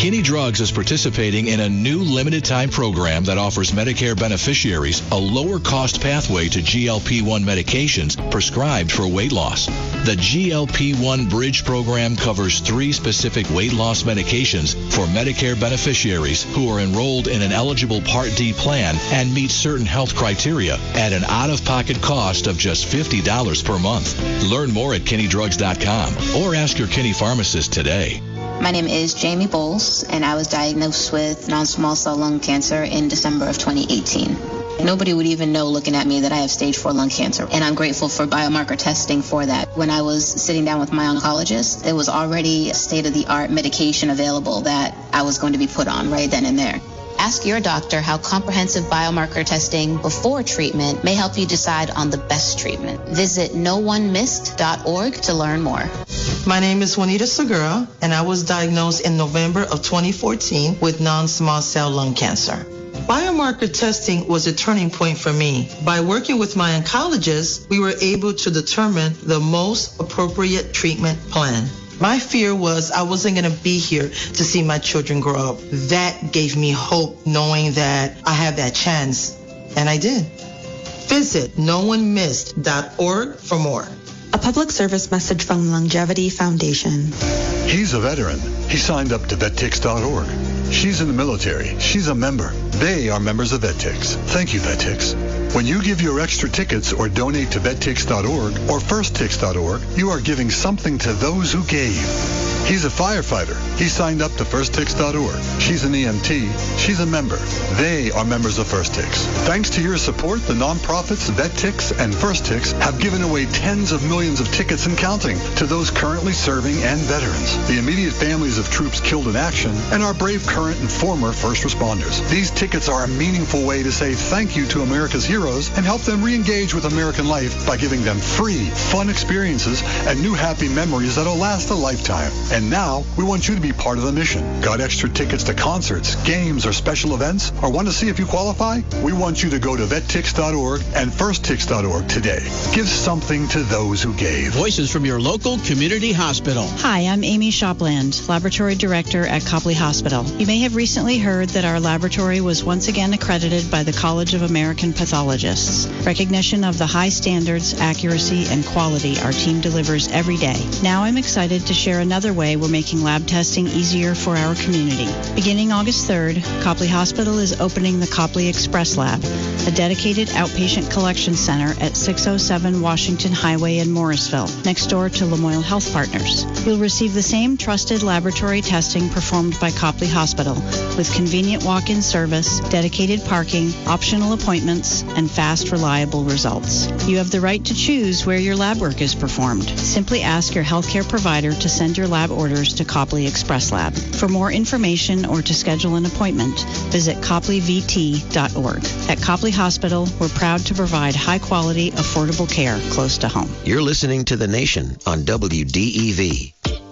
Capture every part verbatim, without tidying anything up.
Kinney Drugs is participating in a new limited-time program that offers Medicare beneficiaries a lower-cost pathway to G L P one medications prescribed for weight loss. The G L P one Bridge program covers three specific weight loss medications for Medicare beneficiaries who are enrolled in an eligible Part D plan and meet certain health criteria at an out-of-pocket cost of just fifty dollars per month. Learn more at kinney drugs dot com or ask your Kinney pharmacist today. My name is Jamie Bowles, and I was diagnosed with non-small cell lung cancer in December of twenty eighteen. Nobody would even know looking at me that I have stage four lung cancer, and I'm grateful for biomarker testing for that. When I was sitting down with my oncologist, there was already state-of-the-art medication available that I was going to be put on right then and there. Ask your doctor how comprehensive biomarker testing before treatment may help you decide on the best treatment. Visit no one missed dot org to learn more. My name is Juanita Segura, and I was diagnosed in November of twenty fourteen with non-small cell lung cancer. Biomarker testing was a turning point for me. By working with my oncologist, we were able to determine the most appropriate treatment plan. My fear was I wasn't going to be here to see my children grow up. That gave me hope, knowing that I have that chance, and I did. Visit no one missed dot org for more. A public service message from Longevity Foundation. He's a veteran. He signed up to vet tix dot org. She's in the military. She's a member. They are members of VetTix. Thank you, VetTix. When you give your extra tickets or donate to vet tix dot org or first tix dot org, you are giving something to those who gave. He's a firefighter. He signed up to first tix dot org. She's an E M T. She's a member. They are members of FirstTix. Thanks to your support, the nonprofits VetTix and FirstTix have given away tens of millions of tickets and counting to those currently serving and veterans, the immediate families of troops killed in action, and our brave current and former first responders. These tickets are a meaningful way to say thank you to America's heroes and help them re-engage with American life by giving them free, fun experiences and new happy memories that'll last a lifetime. And now, we want you to be part of the mission. Got extra tickets to concerts, games, or special events? Or want to see if you qualify? We want you to go to vet tix dot org and first tix dot org today. Give something to those who gave. Voices from your local community hospital. Hi, I'm Amy Shopland, Laboratory Director at Copley Hospital. You may have recently heard that our laboratory was once again accredited by the College of American Pathologists. Recognition of the high standards, accuracy, and quality our team delivers every day. Now I'm excited to share another way we're making lab testing easier for our community. Beginning August third, Copley Hospital is opening the Copley Express Lab, a dedicated outpatient collection center at six oh seven Washington Highway in Morrisville, next door to Lamoille Health Partners. You'll receive the same trusted laboratory testing performed by Copley Hospital, with convenient walk-in service, dedicated parking, optional appointments, and fast, reliable results. You have the right to choose where your lab work is performed. Simply ask your healthcare provider to send your lab orders to Copley Express Lab. For more information or to schedule an appointment, visit copley v t dot org. At Copley Hospital, we're proud to provide high-quality, affordable care close to home. You're listening to The Nation on W D E V.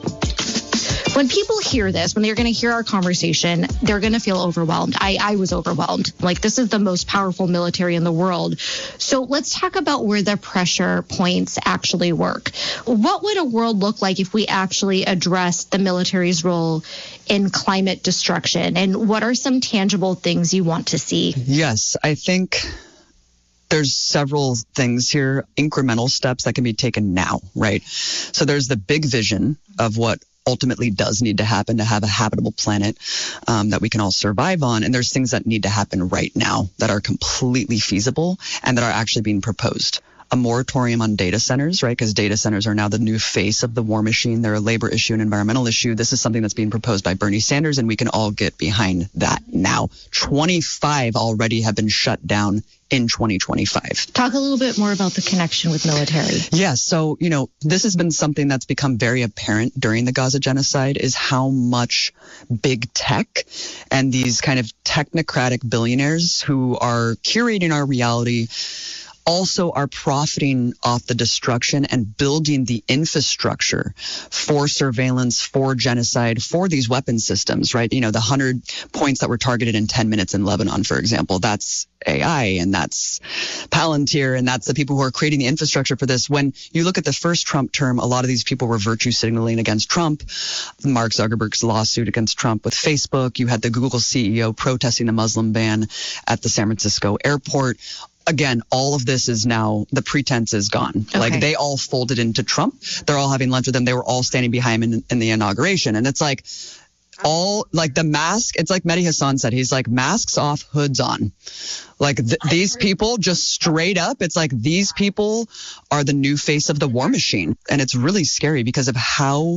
When people hear this, when they're going to hear our conversation, they're going to feel overwhelmed. I, I was overwhelmed. Like, this is the most powerful military in the world. So let's talk about where the pressure points actually work. What would a world look like if we actually addressed the military's role in climate destruction? And what are some tangible things you want to see? Yes, I think there's several things here, incremental steps that can be taken now, right? So there's the big vision of what ultimately does need to happen to have a habitable planet um, that we can all survive on. And there's things that need to happen right now that are completely feasible and that are actually being proposed. A moratorium on data centers, right? Because data centers are now the new face of the war machine. They're a labor issue, an environmental issue. This is something that's being proposed by Bernie Sanders, and we can all get behind that now. twenty-five already have been shut down in twenty twenty-five. Talk a little bit more about the connection with military. Yeah, so, you know, this has been something that's become very apparent during the Gaza genocide, is how much big tech and these kind of technocratic billionaires who are curating our reality also are profiting off the destruction and building the infrastructure for surveillance, for genocide, for these weapon systems, right? You know, the one hundred points that were targeted in ten minutes in Lebanon, for example, that's A I and that's Palantir and that's the people who are creating the infrastructure for this. When you look at the first Trump term, a lot of these people were virtue signaling against Trump. Mark Zuckerberg's lawsuit against Trump with Facebook. You had the Google C E O protesting the Muslim ban at the San Francisco airport. Again, all of this is now, the pretense is gone. Okay. Like, they all folded into Trump. They're all having lunch with him. They were all standing behind him in, in the inauguration. And it's like, all, like the mask, it's like Mehdi Hasan said, he's like, masks off, hoods on. Like th- these people just straight up, it's like these people are the new face of the war machine. And it's really scary because of how,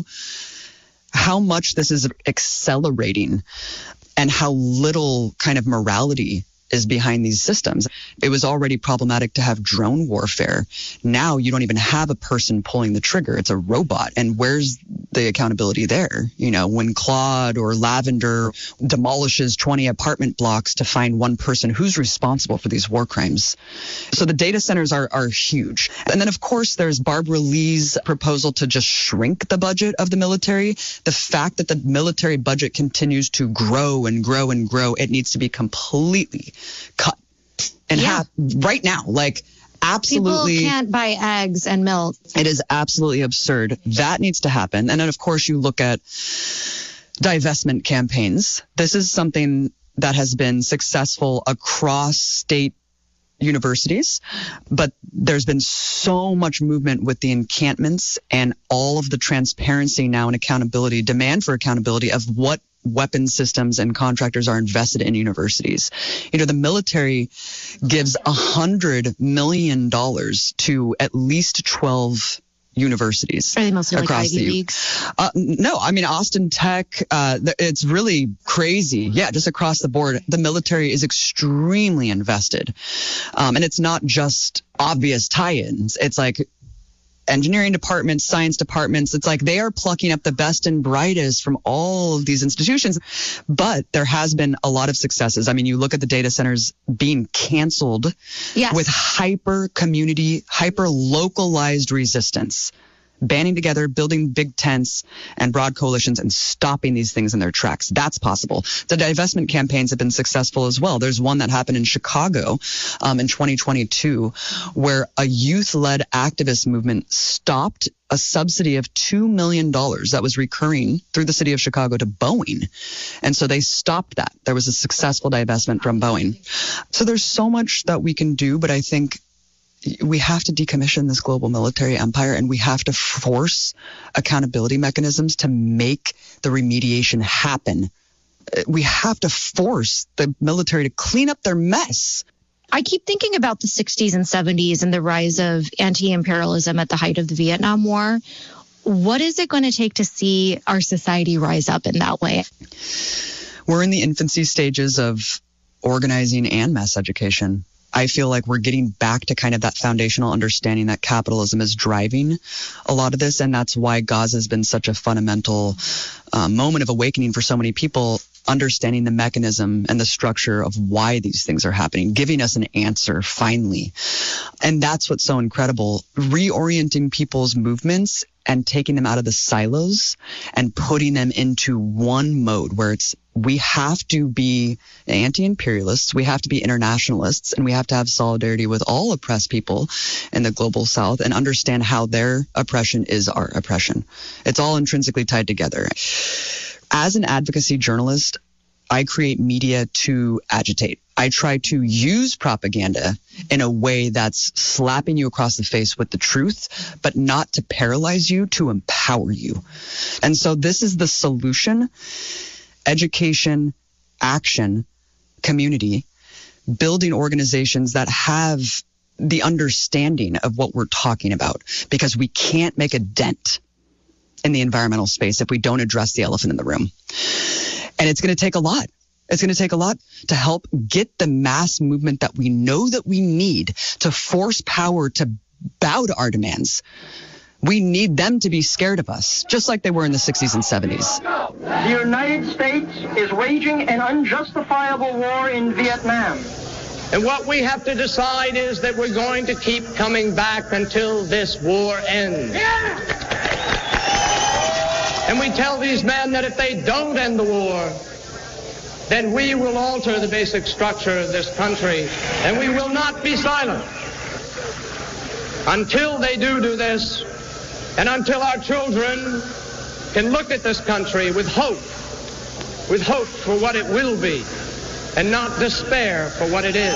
how much this is accelerating and how little kind of morality is behind these systems. It was already problematic to have drone warfare. Now you don't even have a person pulling the trigger. It's a robot. And where's the accountability there? You know, when Claude or Lavender demolishes twenty apartment blocks to find one person, who's responsible for these war crimes? So the data centers are, are huge. And then, of course, there's Barbara Lee's proposal to just shrink the budget of the military. The fact that the military budget continues to grow and grow and grow, it needs to be completely cut in yeah. half right now. Like, absolutely. People can't buy eggs and milk. It is absolutely absurd. That needs to happen. And then, of course, you look at divestment campaigns. This is something that has been successful across state universities, but there's been so much movement with the encampments and all of the transparency now and accountability, demand for accountability of what weapon systems and contractors are invested in universities. You know, the military gives a hundred million dollars to at least twelve universities. Are they mostly like Ivy Leagues? Uh, no, I mean, Austin Tech, uh, it's really crazy. Yeah, just across the board, the military is extremely invested. Um, and it's not just obvious tie-ins. It's like engineering departments, science departments. It's like they are plucking up the best and brightest from all of these institutions. But there has been a lot of successes. I mean, you look at the data centers being canceled yes. with hyper community, hyper localized resistance, banding together, building big tents and broad coalitions and stopping these things in their tracks. That's possible. The divestment campaigns have been successful as well. There's one that happened in Chicago um, in twenty twenty-two where a youth-led activist movement stopped a subsidy of two million dollars that was recurring through the city of Chicago to Boeing. And so they stopped that. There was a successful divestment from Boeing. So there's so much that we can do, but I think we have to decommission this global military empire, and we have to force accountability mechanisms to make the remediation happen. We have to force the military to clean up their mess. I keep thinking about the sixties and seventies and the rise of anti-imperialism at the height of the Vietnam War. What is it going to take to see our society rise up in that way? We're in the infancy stages of organizing and mass education. I feel like we're getting back to kind of that foundational understanding that capitalism is driving a lot of this. And that's why Gaza has been such a fundamental uh, moment of awakening for so many people, understanding the mechanism and the structure of why these things are happening, giving us an answer finally. And that's what's so incredible, reorienting people's movements and taking them out of the silos and putting them into one mode where it's, we have to be anti-imperialists, we have to be internationalists, and we have to have solidarity with all oppressed people in the global south and understand how their oppression is our oppression. It's all intrinsically tied together. As an advocacy journalist, I create media to agitate. I try to use propaganda in a way that's slapping you across the face with the truth, but not to paralyze you, to empower you. And so this is the solution: education, action, community, building organizations that have the understanding of what we're talking about, because we can't make a dent in the environmental space if we don't address the elephant in the room. And it's going to take a lot. It's going to take a lot to help get the mass movement that we know that we need to force power to bow to our demands. We need them to be scared of us, just like they were in the sixties and seventies. The United States is waging an unjustifiable war in Vietnam. And what we have to decide is that we're going to keep coming back until this war ends. Yeah! And we tell these men that if they don't end the war, then we will alter the basic structure of this country, and we will not be silent until they do do this, and until our children can look at this country with hope, with hope for what it will be, and not despair for what it is.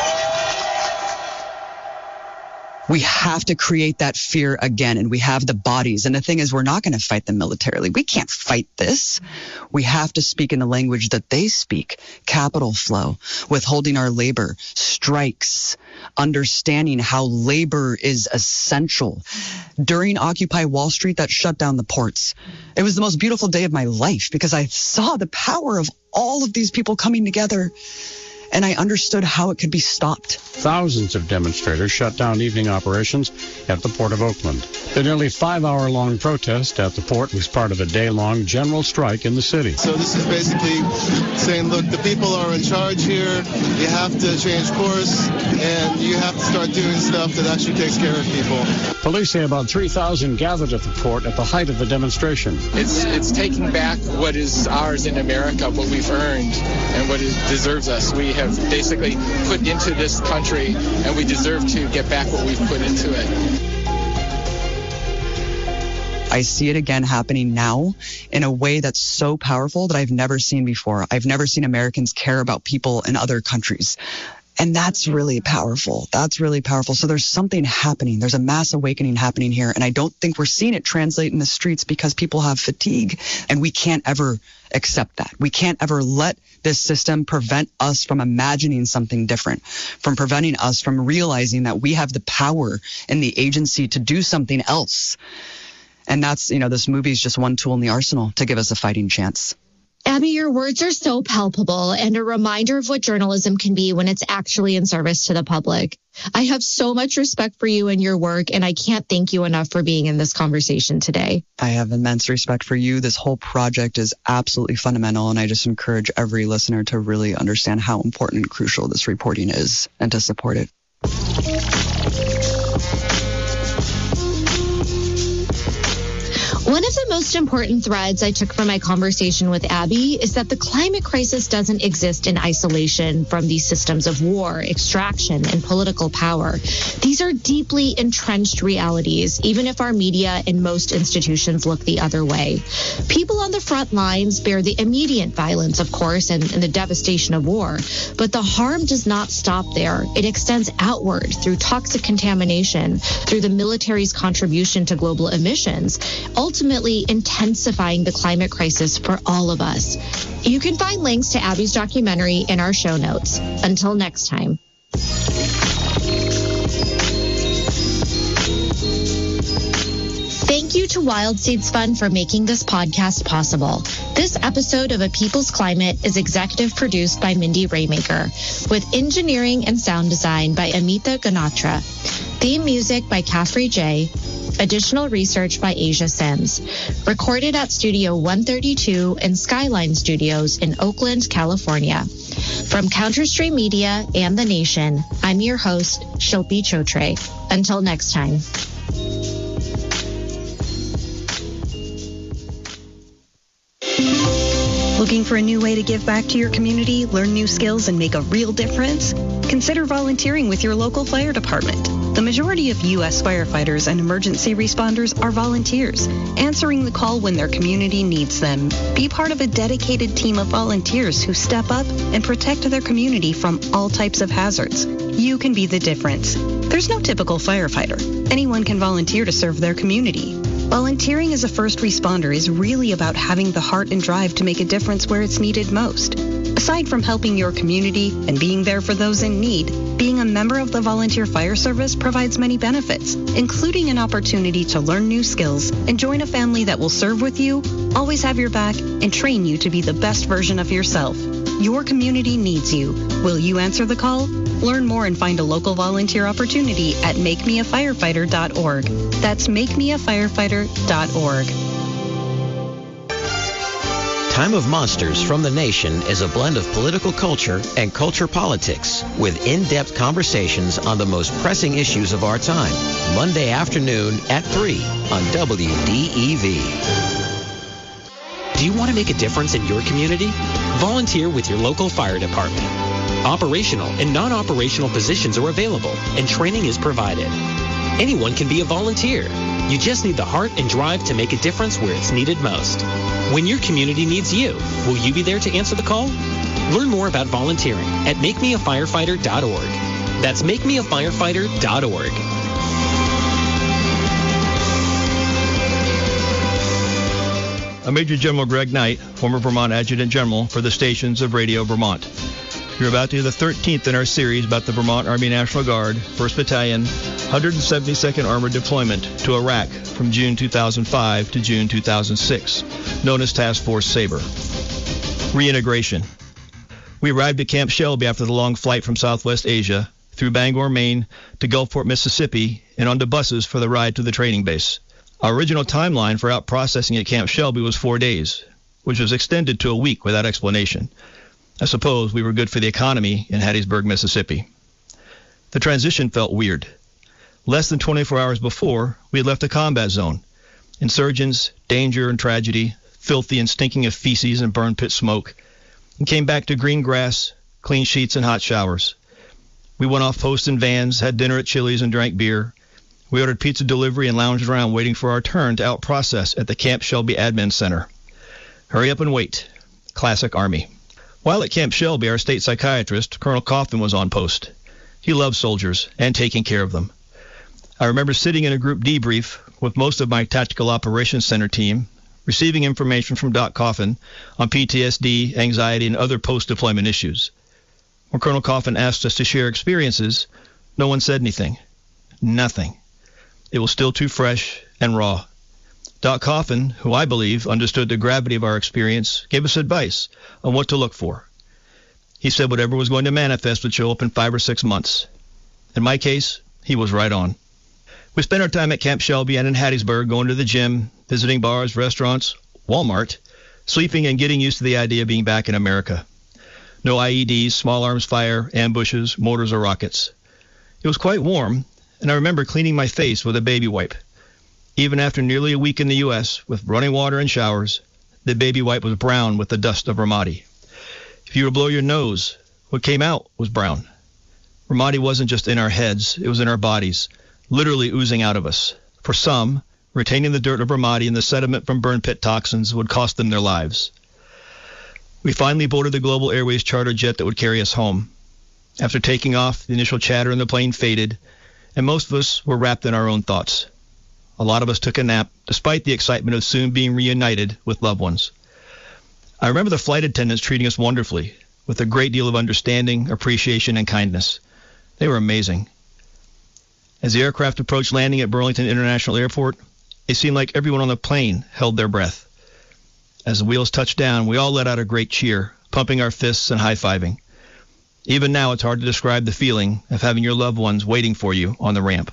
We have to create that fear again, and we have the bodies. And the thing is, we're not going to fight them militarily. We can't fight this. We have to speak in the language that they speak. Capital flow, withholding our labor, strikes, understanding how labor is essential. During Occupy Wall Street, that shut down the ports. It was the most beautiful day of my life because I saw the power of all of these people coming together. And I understood how it could be stopped. Thousands of demonstrators shut down evening operations at the Port of Oakland. The nearly five-hour-long protest at the port was part of a day-long general strike in the city. So this is basically saying, look, the people are in charge here. You have to change course, and you have to start doing stuff that actually takes care of people. Police say about three thousand gathered at the port at the height of the demonstration. It's, it's taking back what is ours in America, what we've earned, and what is, deserves us. We have basically put into this country, and we deserve to get back what we've put into it. I see it again happening now in a way that's so powerful that I've never seen before. I've never seen Americans care about people in other countries. And that's really powerful. That's really powerful. So there's something happening. There's a mass awakening happening here. And I don't think we're seeing it translate in the streets because people have fatigue. And we can't ever accept that. We can't ever let this system prevent us from imagining something different, from preventing us from realizing that we have the power and the agency to do something else. And that's, you know, this movie is just one tool in the arsenal to give us a fighting chance. Abby, your words are so palpable and a reminder of what journalism can be when it's actually in service to the public. I have so much respect for you and your work, and I can't thank you enough for being in this conversation today. I have immense respect for you. This whole project is absolutely fundamental, and I just encourage every listener to really understand how important and crucial this reporting is and to support it. One of the most important threads I took from my conversation with Abby is that the climate crisis doesn't exist in isolation from these systems of war, extraction, and political power. These are deeply entrenched realities, even if our media and most institutions look the other way. People on the front lines bear the immediate violence, of course, and, and the devastation of war, but the harm does not stop there. It extends outward through toxic contamination, through the military's contribution to global emissions, ultimately intensifying the climate crisis for all of us. You can find links to Abby's documentary in our show notes. Until next time. Thank you to Wild Seeds Fund for making this podcast possible. This episode of A People's Climate is executive produced by Mindy Raymaker, with engineering and sound design by Amita Ganatra, theme music by Caffrey J., additional research by Asia Sims. Recorded at Studio one thirty-two in Skyline Studios in Oakland, California. From Counterstream Media and The Nation, I'm your host, Shilpi Chotre. Until next time. Looking for a new way to give back to your community, learn new skills, and make a real difference? Consider volunteering with your local fire department. The majority of U S firefighters and emergency responders are volunteers, answering the call when their community needs them. Be part of a dedicated team of volunteers who step up and protect their community from all types of hazards. You can be the difference. There's no typical firefighter. Anyone can volunteer to serve their community. Volunteering as a first responder is really about having the heart and drive to make a difference where it's needed most. Aside from helping your community and being there for those in need, being a member of the Volunteer Fire Service provides many benefits, including an opportunity to learn new skills and join a family that will serve with you, always have your back, and train you to be the best version of yourself. Your community needs you. Will you answer the call? Learn more and find a local volunteer opportunity at make me a firefighter dot org. That's make me a firefighter dot org. Time of Monsters from the Nation is a blend of political culture and culture politics with in-depth conversations on the most pressing issues of our time. Monday afternoon at three on W D E V. Do you want to make a difference in your community? Volunteer with your local fire department. Operational and non-operational positions are available, and training is provided. Anyone can be a volunteer. You just need the heart and drive to make a difference where it's needed most. When your community needs you, will you be there to answer the call? Learn more about volunteering at make me a firefighter dot org. That's make me a firefighter dot org. I'm Major General Greg Knight, former Vermont Adjutant General for the stations of Radio Vermont. You're about to hear the thirteenth in our series about the Vermont Army National Guard, first Battalion, one hundred seventy-second Armored Deployment to Iraq from June two thousand five to June two thousand six, known as Task Force Sabre. Reintegration. We arrived at Camp Shelby after the long flight from Southwest Asia, through Bangor, Maine, to Gulfport, Mississippi, and onto buses for the ride to the training base. Our original timeline for out processing at Camp Shelby was four days, which was extended to a week without explanation. I suppose we were good for the economy in Hattiesburg, Mississippi. The transition felt weird. Less than twenty-four hours before, we had left a combat zone. Insurgents, danger and tragedy, filthy and stinking of feces and burn pit smoke, and came back to green grass, clean sheets, and hot showers. We went off post in vans, had dinner at Chili's, and drank beer. We ordered pizza delivery and lounged around waiting for our turn to out-process at the Camp Shelby Admin Center. Hurry up and wait. Classic Army. While at Camp Shelby, our state psychiatrist, Colonel Coffin, was on post. He loved soldiers and taking care of them. I remember sitting in a group debrief with most of my Tactical Operations Center team, receiving information from Doc Coffin on P T S D, anxiety, and other post-deployment issues. When Colonel Coffin asked us to share experiences, no one said anything. Nothing. It was still too fresh and raw. Doc Coffin, who I believe understood the gravity of our experience, gave us advice on what to look for. He said whatever was going to manifest would show up in five or six months. In my case, he was right on. We spent our time at Camp Shelby and in Hattiesburg, going to the gym, visiting bars, restaurants, Walmart, sleeping and getting used to the idea of being back in America. No I E Ds, small arms fire, ambushes, mortars, or rockets. It was quite warm, and I remember cleaning my face with a baby wipe. Even after nearly a week in the U S with running water and showers, the baby wipe was brown with the dust of Ramadi. If you were to blow your nose, what came out was brown. Ramadi wasn't just in our heads, it was in our bodies, literally oozing out of us. For some, retaining the dirt of Ramadi and the sediment from burn pit toxins would cost them their lives. We finally boarded the Global Airways charter jet that would carry us home. After taking off, the initial chatter in the plane faded, and most of us were wrapped in our own thoughts. A lot of us took a nap, despite the excitement of soon being reunited with loved ones. I remember the flight attendants treating us wonderfully, with a great deal of understanding, appreciation, and kindness. They were amazing. As the aircraft approached landing at Burlington International Airport, it seemed like everyone on the plane held their breath. As the wheels touched down, we all let out a great cheer, pumping our fists and high-fiving. Even now, it's hard to describe the feeling of having your loved ones waiting for you on the ramp.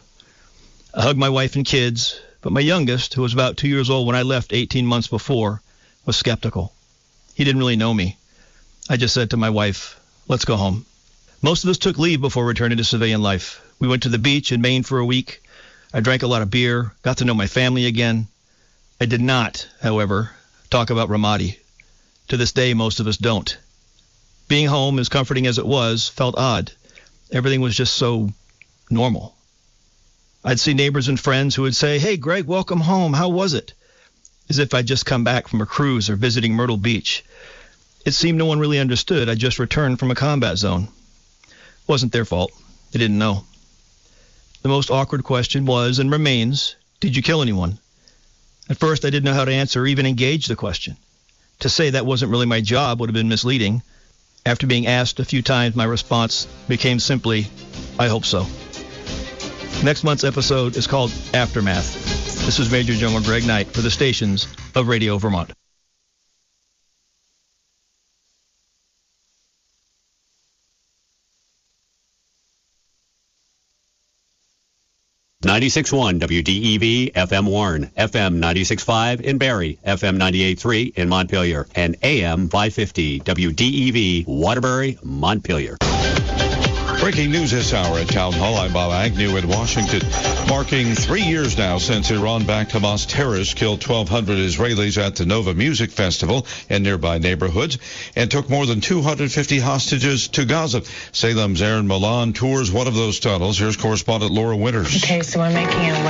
I hugged my wife and kids, but my youngest, who was about two years old when I left eighteen months before, was skeptical. He didn't really know me. I just said to my wife, let's go home. Most of us took leave before returning to civilian life. We went to the beach in Maine for a week. I drank a lot of beer, got to know my family again. I did not, however, talk about Ramadi. To this day, most of us don't. Being home, as comforting as it was, felt odd. Everything was just so normal. I'd see neighbors and friends who would say, hey, Greg, welcome home. How was it? As if I'd just come back from a cruise or visiting Myrtle Beach. It seemed no one really understood. I'd just returned from a combat zone. It wasn't their fault. They didn't know. The most awkward question was, and remains, did you kill anyone? At first, I didn't know how to answer or even engage the question. To say that wasn't really my job would have been misleading. After being asked a few times, my response became simply, I hope so. Next month's episode is called Aftermath. This is Major General Greg Knight for the stations of Radio Vermont. ninety-six point one W D E V, F M Warren, F M ninety-six point five in Barrie, F M ninety-eight point three in Montpelier, and A M five fifty W D E V, Waterbury, Montpelier. Breaking news this hour at Town Hall. I'm Bob Agnew in Washington. Marking three years now since Iran-backed Hamas terrorists killed twelve hundred Israelis at the Nova Music Festival in nearby neighborhoods and took more than two hundred fifty hostages to Gaza. Salem's Aaron Milan tours one of those tunnels. Here's correspondent Laura Winters. Okay, so we're making our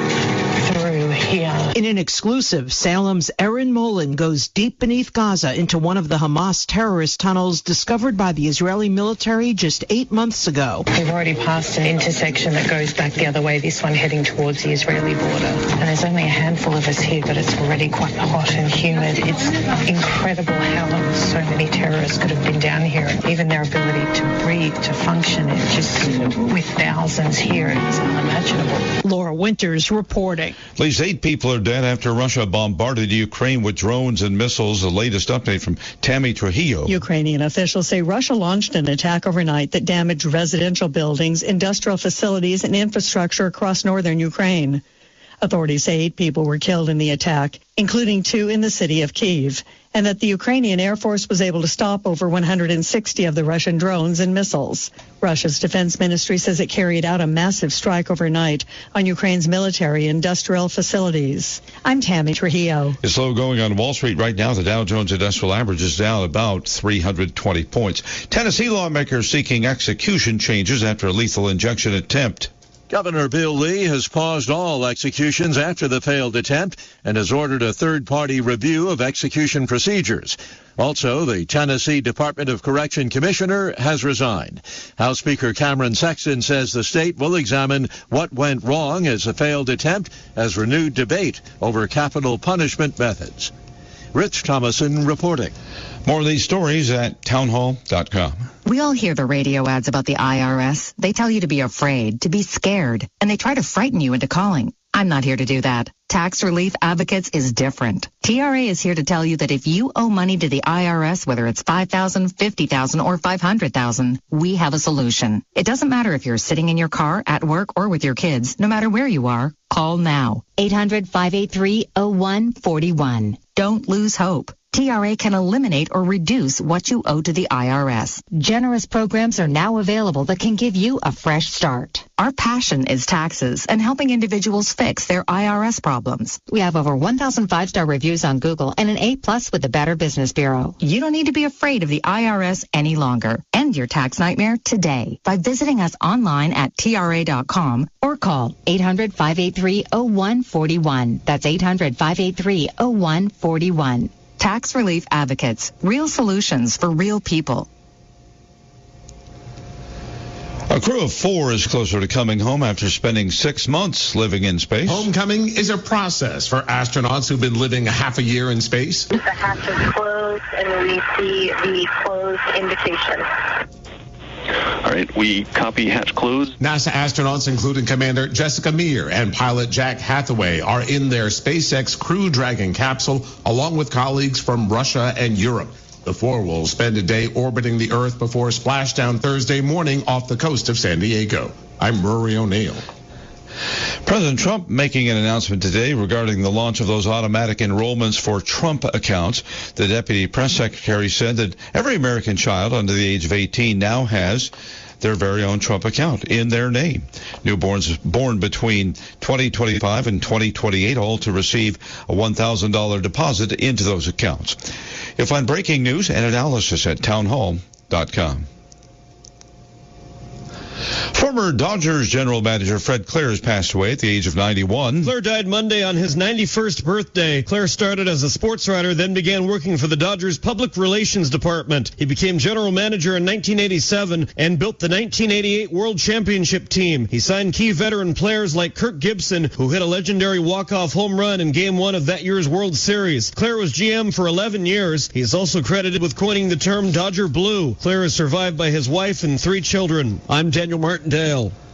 way through here. In an exclusive, Salem's Aaron Molan goes deep beneath Gaza into one of the Hamas terrorist tunnels discovered by the Israeli military just eight months ago. We've already passed an intersection that goes back the other way, this one heading towards the Israeli border. And there's only a handful of us here, but it's already quite hot and humid. It's incredible how so many terrorists could have been down here. Even their ability to breathe, to function, it just with thousands here, it's unimaginable. Laura Winters reporting. At least eight people are dead after Russia bombarded Ukraine with drones and missiles. The latest update from Tammy Trujillo. Ukrainian officials say Russia launched an attack overnight that damaged residential buildings, industrial facilities, and infrastructure across northern Ukraine. Authorities say eight people were killed in the attack, including two in the city of Kyiv, and that the Ukrainian Air Force was able to stop over one hundred sixty of the Russian drones and missiles. Russia's defense ministry says it carried out a massive strike overnight on Ukraine's military industrial facilities. I'm Tammy Trujillo. It's slow going on Wall Street right now. The Dow Jones Industrial Average is down about three hundred twenty points. Tennessee lawmakers seeking execution changes after a lethal injection attempt. Governor Bill Lee has paused all executions after the failed attempt and has ordered a third-party review of execution procedures. Also, the Tennessee Department of Correction Commissioner has resigned. House Speaker Cameron Sexton says the state will examine what went wrong as a failed attempt as renewed debate over capital punishment methods. Rich Thomason reporting. More of these stories at townhall dot com. We all hear the radio ads about the I R S. They tell you to be afraid, to be scared, and they try to frighten you into calling. I'm not here to do that. Tax Relief Advocates is different. T R A is here to tell you that if you owe money to the I R S, whether it's five thousand dollars, fifty thousand dollars, or five hundred thousand dollars, we have a solution. It doesn't matter if you're sitting in your car, at work, or with your kids. No matter where you are, call now. eight hundred, five eight three, oh one four one. Don't lose hope. T R A can eliminate or reduce what you owe to the I R S. Generous programs are now available that can give you a fresh start. Our passion is taxes and helping individuals fix their I R S problems. We have over one thousand five-star reviews on Google and an A plus with the Better Business Bureau. You don't need to be afraid of the I R S any longer. End your tax nightmare today by visiting us online at T R A dot com or call eight hundred, five eight three, oh one four one. That's eight hundred, five eight three, oh one four one. Tax Relief Advocates, real solutions for real people. A crew of four is closer to coming home after spending six months living in space. Homecoming is a process for astronauts who've been living half a year in space. The hatch is closed, and we see the closed indication. All right, we copy hatch closed. NASA astronauts, including Commander Jessica Meir and pilot Jack Hathaway, are in their SpaceX Crew Dragon capsule, along with colleagues from Russia and Europe. The four will spend a day orbiting the Earth before splashdown Thursday morning off the coast of San Diego. I'm Rory O'Neill. President Trump making an announcement today regarding the launch of those automatic enrollments for Trump accounts. The deputy press secretary said that every American child under the age of eighteen now has their very own Trump account in their name. Newborns born between twenty twenty-five and twenty twenty-eight all to receive a one thousand dollars deposit into those accounts. You'll find breaking news and analysis at townhall dot com. Former Dodgers general manager Fred Claire has passed away at the age of ninety-one. Claire died Monday on his ninety-first birthday. Claire started as a sports writer, then began working for the Dodgers Public Relations Department. He became general manager in nineteen eighty-seven and built the nineteen eighty-eight World Championship team. He signed key veteran players like Kirk Gibson, who hit a legendary walk-off home run in Game one of that year's World Series. Claire was G M for eleven years. He is also credited with coining the term Dodger Blue. Claire is survived by his wife and three children. I'm Daniel Martindale.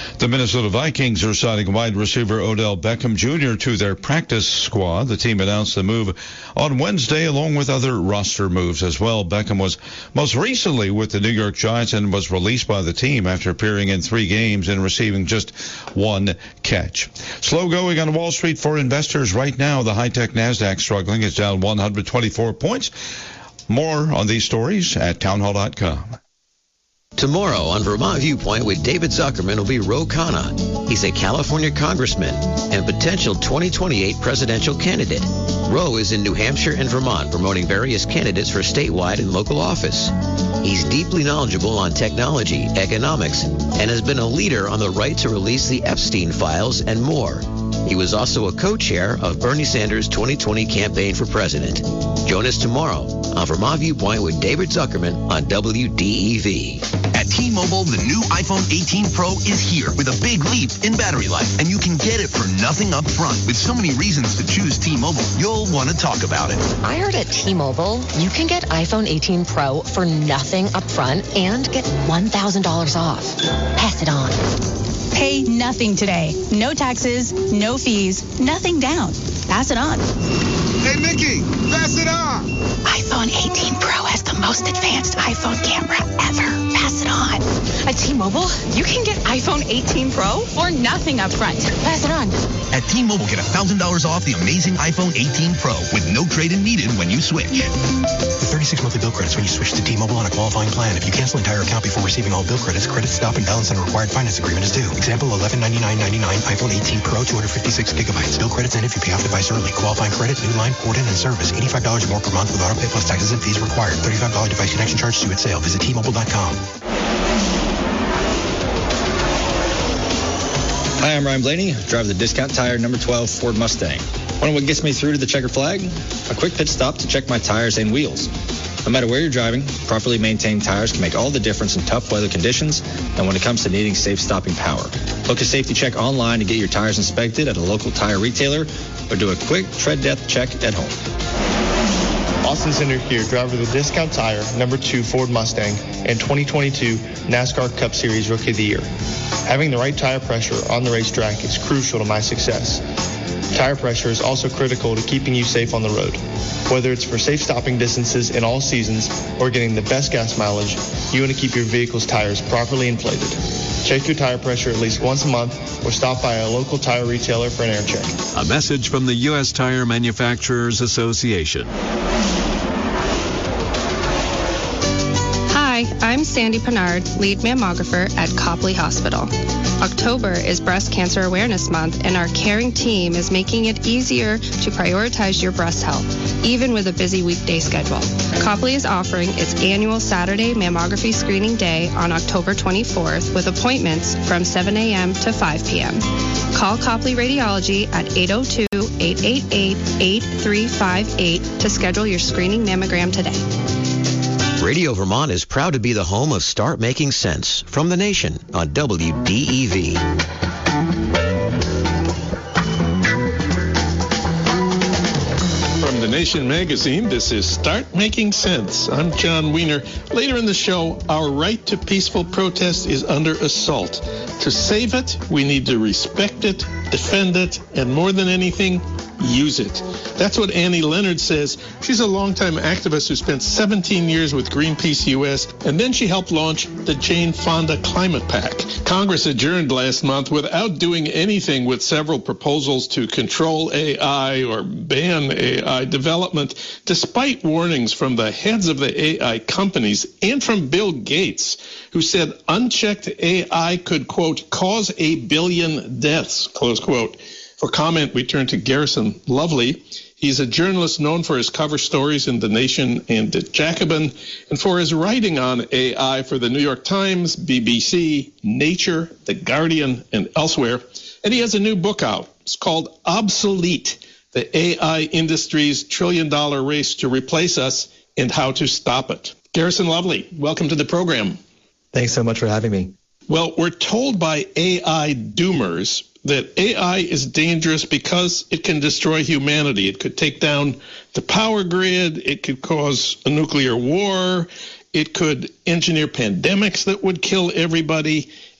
The Minnesota Vikings are signing wide receiver Odell Beckham Junior to their practice squad. The team announced the move on Wednesday, along with other roster moves as well. Beckham was most recently with the New York Giants and was released by the team after appearing in three games and receiving just one catch. Slow going on Wall Street for investors right now. The high-tech NASDAQ struggling is down one hundred twenty-four points. More on these stories at townhall dot com. Tomorrow on Vermont Viewpoint with David Zuckerman will be Ro Khanna. He's a California congressman and potential twenty twenty-eight presidential candidate. Ro is in New Hampshire and Vermont promoting various candidates for statewide and local office. He's deeply knowledgeable on technology, economics, and has been a leader on the right to release the Epstein files and more. He was also a co-chair of Bernie Sanders' twenty twenty campaign for president. Join us tomorrow on Vermont Viewpoint with David Zuckerman on W D E V. At T-Mobile, the new iPhone eighteen Pro is here with a big leap in battery life, and you can get it for nothing up front. With so many reasons to choose T-Mobile, you'll want to talk about it. I heard at T-Mobile, you can get iPhone eighteen Pro for nothing up front and get one thousand dollars off. Pass it on. Pay nothing today. No taxes, no fees, nothing down. Pass it on. Hey, Mickey, pass it on. iPhone eighteen Pro has the most advanced iPhone camera ever. Pass it on. At T-Mobile, you can get iPhone eighteen Pro for nothing up front. Pass it on. At T-Mobile, get one thousand dollars off the amazing iPhone eighteen Pro with no trade-in needed when you switch. With thirty-six monthly bill credits when you switch to T-Mobile on a qualifying plan. If you cancel entire account before receiving all bill credits, credit stop and balance on a required finance agreement is due. Example, eleven ninety-nine ninety-nine iPhone eighteen Pro, two hundred fifty-six gigabytes. Bill credits end if you pay off device early. Qualifying credit, new line, port in, and service. eighty-five dollars more per month with auto pay plus taxes and fees required. thirty-five dollars device connection charge due at sale. Visit T Mobile dot com. Hi, I'm Ryan Blaney, driver the discount tire number twelve Ford Mustang. Wonder what gets me through to the checker flag? A quick pit stop to check my tires and wheels. No matter where you're driving, properly maintained tires can make all the difference in tough weather conditions and when it comes to needing safe stopping power. Book a safety check online to get your tires inspected at a local tire retailer or do a quick tread depth check at home. Austin Center here, driver of the discount tire number two Ford Mustang and twenty twenty-two NASCAR Cup Series Rookie of the Year. Having the right tire pressure on the racetrack is crucial to my success. Tire pressure is also critical to keeping you safe on the road. Whether it's for safe stopping distances in all seasons or getting the best gas mileage, you want to keep your vehicle's tires properly inflated. Check your tire pressure at least once a month or stop by a local tire retailer for an air check. A message from the U S Tire Manufacturers Association. Hi, I'm Sandy Pinard, lead mammographer at Copley Hospital. October is Breast Cancer Awareness Month, and our caring team is making it easier to prioritize your breast health, even with a busy weekday schedule. Copley is offering its annual Saturday mammography screening day on October twenty-fourth with appointments from seven a.m. to five p.m. Call Copley Radiology at eight oh two, eight eight eight, eight three five eight to schedule your screening mammogram today. Radio Vermont is proud to be the home of Start Making Sense from the nation on W D E V. From The Nation magazine, this is Start Making Sense. I'm John Wiener. Later in the show, our right to peaceful protest is under assault. To save it, we need to respect it, defend it, and more than anything, use it. That's what Annie Leonard says. She's a longtime activist who spent seventeen years with Greenpeace U S, and then she helped launch the Jane Fonda Climate Pack. Congress adjourned last month without doing anything with several proposals to control A I or ban A I development, despite warnings from the heads of the A I companies and from Bill Gates, who said unchecked A I could, quote, cause a billion deaths, close quote. For comment, we turn to Garrison Lovely. He's a journalist known for his cover stories in The Nation and The Jacobin, and for his writing on A I for the New York Times, B B C, Nature, The Guardian, and elsewhere. And he has a new book out. It's called Obsolete, the A I industry's trillion-dollar race to replace us and how to stop it. Garrison Lovely, welcome to the program. Thanks so much for having me. Well, we're told by A I doomers that A I is dangerous because it can destroy humanity. It could take down the power grid. It could cause a nuclear war. It could engineer pandemics that would kill everybody.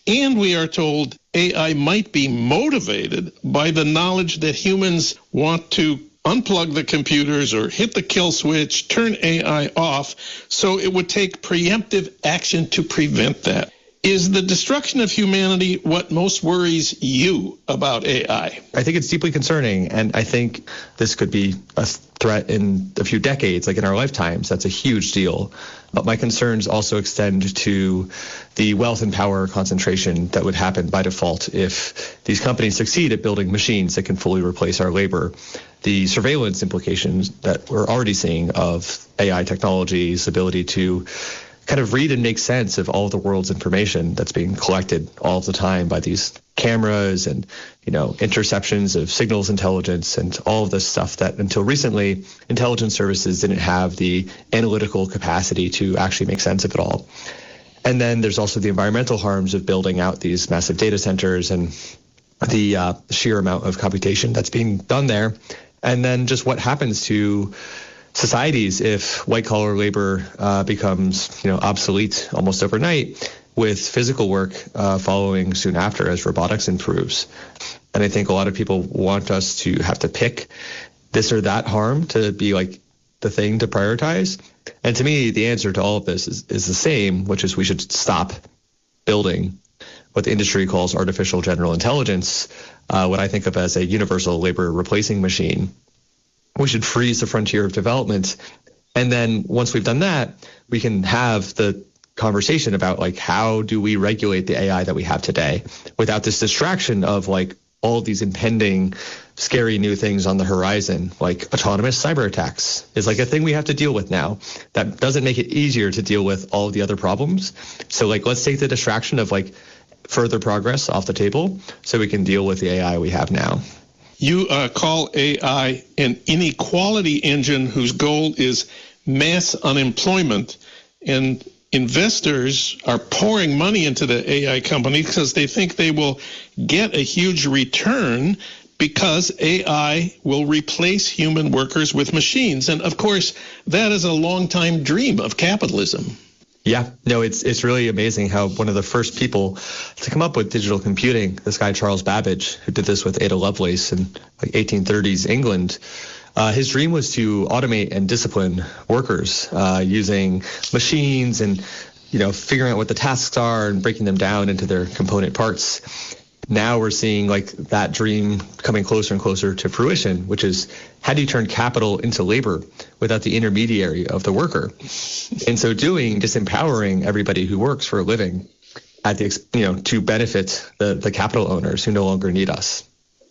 And we are told A I might be motivated by the knowledge that humans want to unplug the computers or hit the kill switch, turn A I off, so it would take preemptive action to prevent that. Is the destruction of humanity what most worries you about A I? I think it's deeply concerning, and I think this could be a threat in a few decades, like in our lifetimes. That's a huge deal. But my concerns also extend to the wealth and power concentration that would happen by default if these companies succeed at building machines that can fully replace our labor. The surveillance implications that we're already seeing of A I technology's ability to kind of read and make sense of all of the world's information that's being collected all the time by these cameras and, you know, interceptions of signals intelligence and all of this stuff that until recently intelligence services didn't have the analytical capacity to actually make sense of it all. And then there's also the environmental harms of building out these massive data centers and the uh, sheer amount of computation that's being done there. And then just what happens to societies if white-collar labor uh, becomes, you know, obsolete almost overnight, with physical work uh, following soon after as robotics improves. And I think a lot of people want us to have to pick this or that harm to be like the thing to prioritize. And to me, the answer to all of this is, is the same, which is we should stop building what the industry calls artificial general intelligence, uh, what I think of as a universal labor replacing machine. We should freeze the frontier of development. And then once we've done that, we can have the conversation about like, how do we regulate the A I that we have today without this distraction of like all of these impending scary new things on the horizon, like autonomous cyber attacks is like a thing we have to deal with now. That doesn't make it easier to deal with all of the other problems. So like, let's take the distraction of like further progress off the table so we can deal with the A I we have now. You uh, call A I an inequality engine whose goal is mass unemployment, and investors are pouring money into the A I company because they think they will get a huge return because A I will replace human workers with machines. And of course, that is a long-time dream of capitalism. Yeah, no, it's it's really amazing how one of the first people to come up with digital computing, this guy Charles Babbage, who did this with Ada Lovelace in like eighteen thirties England, uh, his dream was to automate and discipline workers uh, using machines and, you know, figuring out what the tasks are and breaking them down into their component parts. Now we're seeing like that dream coming closer and closer to fruition, which is how do you turn capital into labor without the intermediary of the worker? In so doing, disempowering everybody who works for a living at the, you know, to benefit the, the capital owners who no longer need us.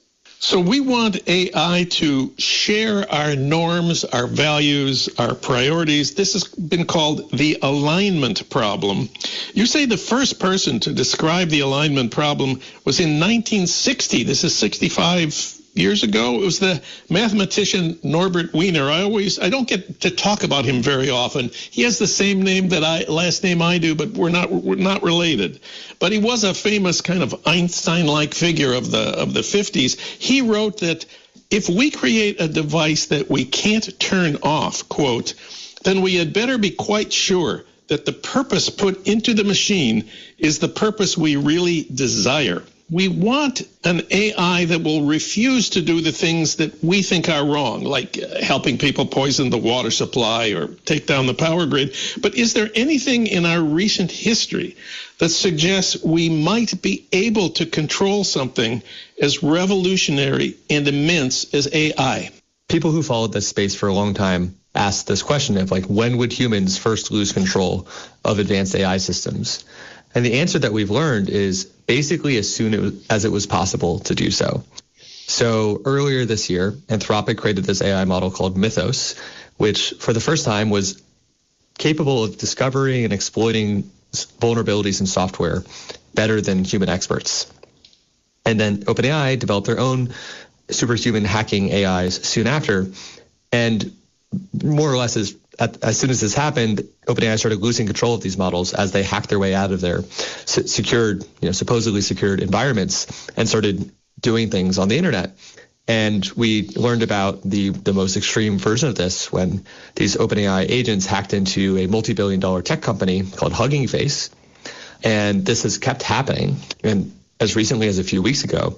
So we want A I to share our norms, our values, our priorities. This has been called the alignment problem. You say the first person to describe the alignment problem was in nineteen sixty. This is sixty-five years ago. It was the mathematician Norbert Wiener. I always, I don't get to talk about him very often. He has the same name that I, last name I do, but we're not, we're not related. But he was a famous kind of Einstein-like figure of the, of the fifties. He wrote that if we create a device that we can't turn off, quote, then we had better be quite sure that the purpose put into the machine is the purpose we really desire. We want an A I that will refuse to do the things that we think are wrong, like helping people poison the water supply or take down the power grid. But is there anything in our recent history that suggests we might be able to control something as revolutionary and immense as A I? People who followed this space for a long time asked this question of like, when would humans first lose control of advanced A I systems? And the answer that we've learned is basically as soon as it was possible to do so. So earlier this year, Anthropic created this A I model called Mythos, which for the first time was capable of discovering and exploiting vulnerabilities in software better than human experts. And then OpenAI developed their own superhuman hacking A Is soon after. And more or less as as soon as this happened, OpenAI started losing control of these models as they hacked their way out of their secured, you know, supposedly secured environments and started doing things on the internet. And we learned about the, the most extreme version of this when these OpenAI agents hacked into a multi-billion dollar tech company called Hugging Face. And this has kept happening. And as recently as a few weeks ago,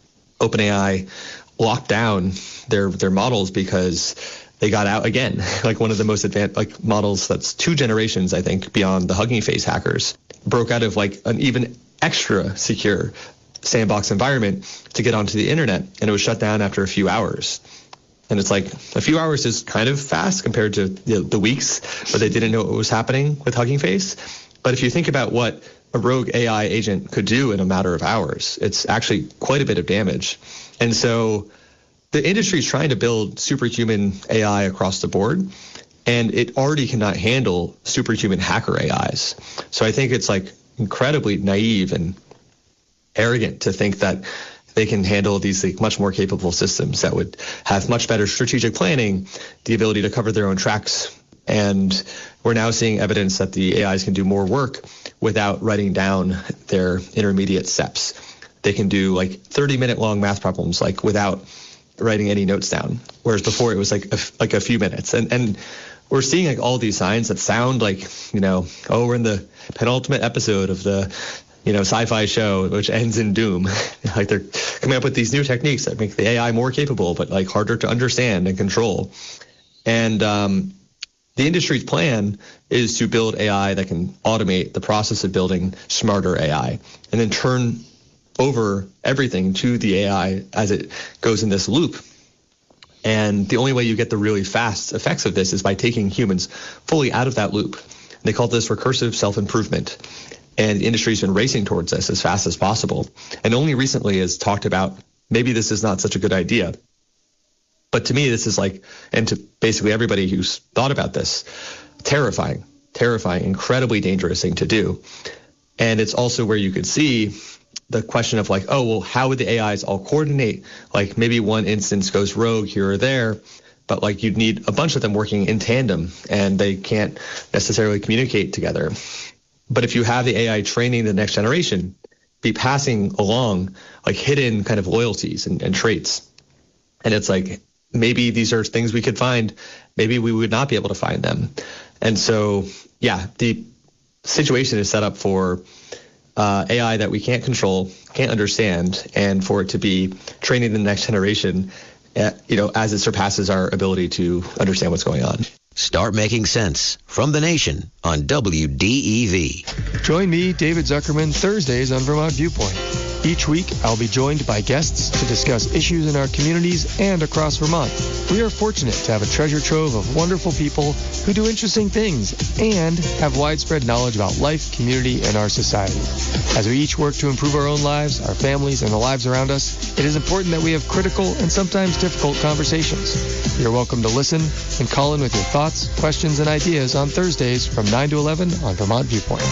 OpenAI locked down their their models because they got out again. Like one of the most advanced like models that's two generations, I think, beyond the Hugging Face hackers, broke out of like an even extra secure sandbox environment to get onto the internet, and it was shut down after a few hours. And it's like a few hours is kind of fast compared to the, the weeks where they didn't know what was happening with Hugging Face. But if you think about what a rogue A I agent could do in a matter of hours, it's actually quite a bit of damage. And so the industry is trying to build superhuman A I across the board, and it already cannot handle superhuman hacker A Is. So I think it's like incredibly naive and arrogant to think that they can handle these like, much more capable systems that would have much better strategic planning, the ability to cover their own tracks. And we're now seeing evidence that the A Is can do more work without writing down their intermediate steps. They can do like thirty minute long math problems like without writing any notes down, whereas before it was like a, like a few minutes. And and we're seeing like all these signs that sound like, you know, oh, we're in the penultimate episode of the, you know, sci-fi show, which ends in doom. Like they're coming up with these new techniques that make the A I more capable, but like harder to understand and control. And um, the industry's plan is to build A I that can automate the process of building smarter A I and then turn over everything to the A I as it goes in this loop. And the only way you get the really fast effects of this is by taking humans fully out of that loop. They call this recursive self-improvement. And the industry's been racing towards this as fast as possible. And only recently has talked about maybe this is not such a good idea. But to me, this is like, and to basically everybody who's thought about this, terrifying, terrifying, incredibly dangerous thing to do. And it's also where you could see the question of like, oh, well, how would the A Is all coordinate? Like maybe one instance goes rogue here or there, but like you'd need a bunch of them working in tandem and they can't necessarily communicate together. But if you have the A I training the next generation, be passing along like hidden kind of loyalties and, and traits. And it's like, maybe these are things we could find. Maybe we would not be able to find them. And so, yeah, the situation is set up for uh, A I that we can't control, can't understand, and for it to be training the next generation, uh, you know, as it surpasses our ability to understand what's going on. Start making sense from the nation on W D E V. Join me, David Zuckerman, Thursdays on Vermont Viewpoint. Each week, I'll be joined by guests to discuss issues in our communities and across Vermont. We are fortunate to have a treasure trove of wonderful people who do interesting things and have widespread knowledge about life, community, and our society. As we each work to improve our own lives, our families, and the lives around us, it is important that we have critical and sometimes difficult conversations. You're welcome to listen and call in with your thoughts, questions, and ideas on Thursdays from nine to eleven on Vermont Viewpoint.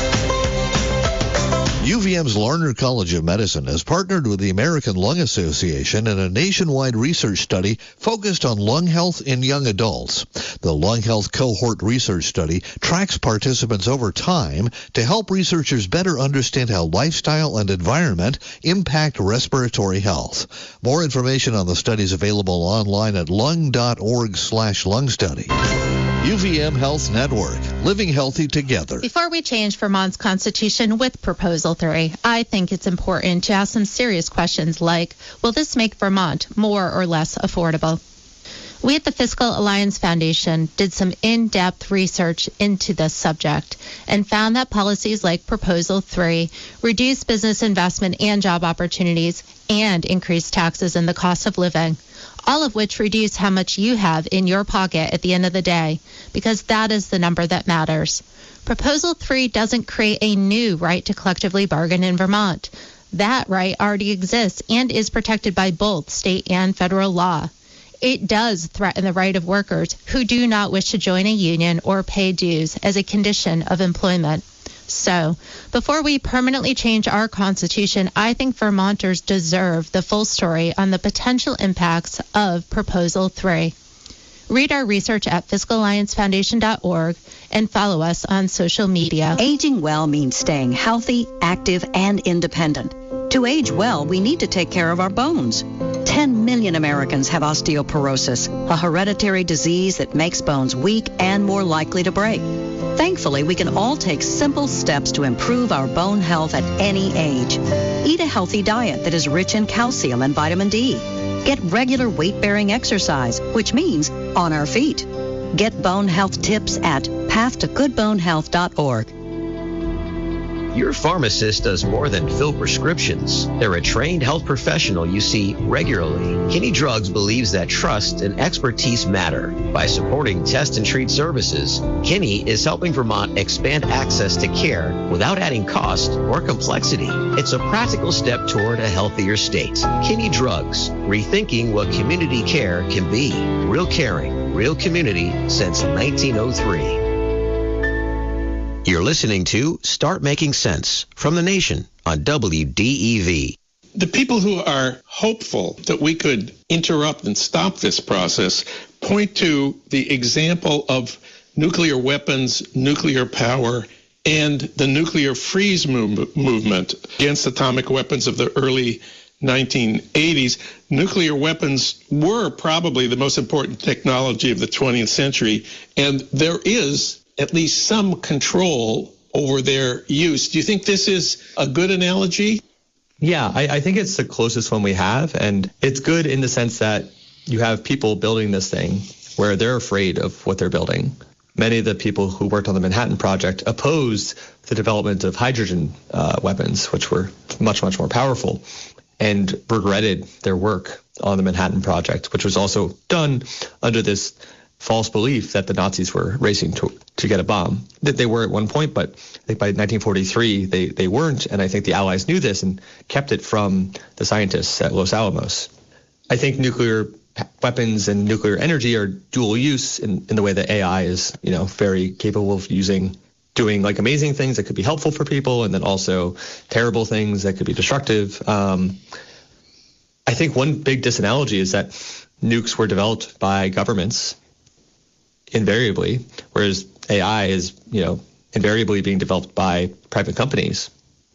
U V M's Larner College of Medicine has partnered with the American Lung Association in a nationwide research study focused on lung health in young adults. The Lung Health Cohort Research Study tracks participants over time to help researchers better understand how lifestyle and environment impact respiratory health. More information on the study is available online at lung.org slash lung study. U V M Health Network, living healthy together. Before we change Vermont's constitution with Proposal three, I think it's important to ask some serious questions like, will this make Vermont more or less affordable? We at the Fiscal Alliance Foundation did some in-depth research into this subject and found that policies like Proposal three reduce business investment and job opportunities and increase taxes and the cost of living, all of which reduce how much you have in your pocket at the end of the day, because that is the number that matters. Proposal three doesn't create a new right to collectively bargain in Vermont. That right already exists and is protected by both state and federal law. It does threaten the right of workers who do not wish to join a union or pay dues as a condition of employment. So, before we permanently change our Constitution, I think Vermonters deserve the full story on the potential impacts of Proposal three. Read our research at fiscal alliance foundation dot org and follow us on social media. Aging well means staying healthy, active, and independent. To age well, we need to take care of our bones. ten million Americans have osteoporosis, a hereditary disease that makes bones weak and more likely to break. Thankfully, we can all take simple steps to improve our bone health at any age. Eat a healthy diet that is rich in calcium and vitamin D. Get regular weight-bearing exercise, which means on our feet. Get bone health tips at path to good bone health dot org. Your pharmacist does more than fill prescriptions. They're a trained health professional you see regularly. Kinney Drugs believes that trust and expertise matter. By supporting test and treat services, Kinney is helping Vermont expand access to care without adding cost or complexity. It's a practical step toward a healthier state. Kinney Drugs, rethinking what community care can be. Real caring, real community since nineteen oh three. You're listening to Start Making Sense from The Nation on W D E V. The people who are hopeful that we could interrupt and stop this process point to the example of nuclear weapons, nuclear power, and the nuclear freeze move- movement against atomic weapons of the early nineteen eighties. Nuclear weapons were probably the most important technology of the twentieth century, and there is at least some control over their use. Do you think this is a good analogy? Yeah, I, I think it's the closest one we have. And it's good in the sense that you have people building this thing where they're afraid of what they're building. Many of the people who worked on the Manhattan Project opposed the development of hydrogen uh, weapons, which were much, much more powerful, and regretted their work on the Manhattan Project, which was also done under this false belief that the Nazis were racing to to get a bomb. That they were at one point, but I think by nineteen forty-three they, they weren't, and I think the Allies knew this and kept it from the scientists at Los Alamos. I think nuclear weapons and nuclear energy are dual use in, in the way that A I is, you know, very capable of using, doing like amazing things that could be helpful for people, and then also terrible things that could be destructive. Um, I think one big disanalogy is that nukes were developed by governments invariably, whereas A I is, you know, invariably being developed by private companies.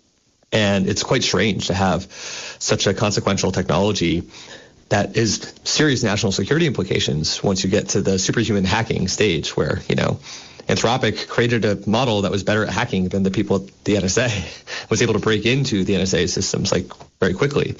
And it's quite strange to have such a consequential technology that is serious national security implications once you get to the superhuman hacking stage where, you know, Anthropic created a model that was better at hacking than the people at the N S A, was able to break into the N S A systems like very quickly.